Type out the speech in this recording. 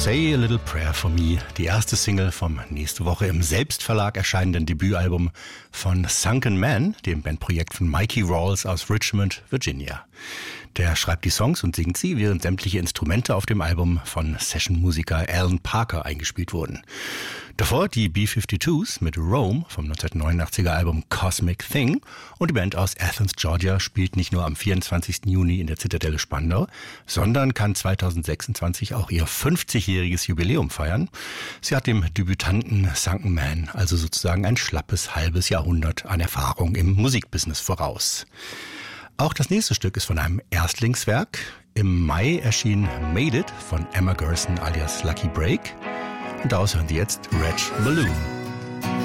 Say a Little Prayer for Me, die erste Single vom nächste Woche im Selbstverlag erscheinenden Debütalbum von Sunken Man, dem Bandprojekt von Mikey Rawls aus Richmond, Virginia. Der schreibt die Songs und singt sie, während sämtliche Instrumente auf dem Album von Sessionmusiker Alan Parker eingespielt wurden. Davor die B-52s mit Rome vom 1989er Album Cosmic Thing, und die Band aus Athens, Georgia spielt nicht nur am 24. Juni in der Zitadelle Spandau, sondern kann 2026 auch ihr 50-jähriges Jubiläum feiern. Sie hat dem Debütanten Sunken Man also sozusagen ein schlappes halbes Jahrhundert an Erfahrung im Musikbusiness voraus. Auch das nächste Stück ist von einem Erstlingswerk. Im Mai erschien Made It von Emma Gerson alias Lucky Break. Und daraus hören Sie jetzt Red Balloon.